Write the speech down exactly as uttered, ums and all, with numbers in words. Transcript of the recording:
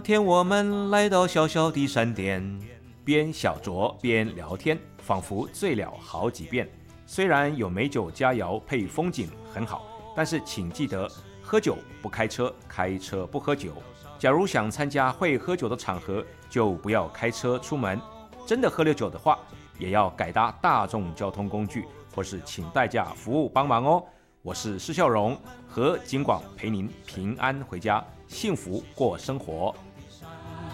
天我们来到小小的山巅，边小酌边聊天，仿佛醉了好几遍。虽然有美酒佳肴配风景很好，但是请记得喝酒不开车，开车不喝酒。假如想参加会喝酒的场合，就不要开车出门。真的喝了酒的话，也要改搭大众交通工具，或是请代驾服务帮忙哦。我是施孝荣，和景广陪您平安回家，幸福过生活。